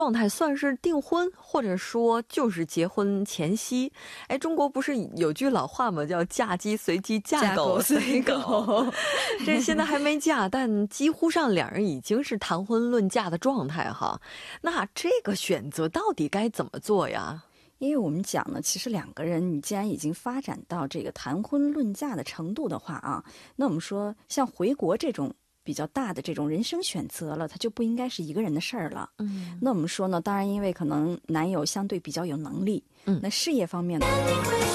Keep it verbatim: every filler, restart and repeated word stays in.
状态算是订婚，或者说就是结婚前夕。哎，中国不是有句老话吗？叫嫁鸡随鸡，嫁狗随狗。这现在还没嫁，但几乎上两人已经是谈婚论嫁的状态哈。那这个选择到底该怎么做呀？ 因为我们讲呢，其实两个人你既然已经发展到这个谈婚论嫁的程度的话啊，那我们说像回国这种比较大的这种人生选择了，它就不应该是一个人的事儿了。 嗯， 那我们说呢，当然因为可能男友相对比较有能力， 嗯那事业方面呢